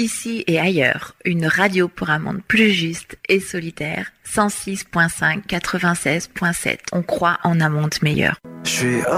Ici et ailleurs, une radio pour un monde plus juste et solidaire. 106.5, 96.7. On croit en un monde meilleur. Je suis